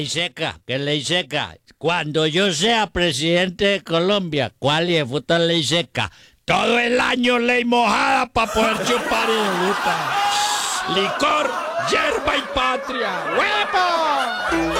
ley seca, que ley seca. Cuando yo sea presidente de Colombia, ¿cuál es puta ley seca? Todo el año ley mojada para poder chupar y de puta. Licor, yerba y patria. ¡Huevo!